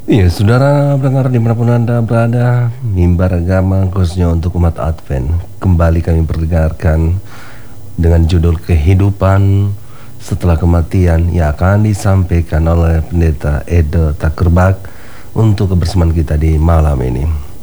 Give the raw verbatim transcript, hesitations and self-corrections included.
Iya, saudara pendengar dimanapun Anda berada, mimbar agama khususnya untuk umat Advent. Kembali kami perdengarkan dengan judul Kehidupan Setelah Kematian yang akan disampaikan oleh Pendeta Edo Takerbak untuk kebersamaan kita di malam ini.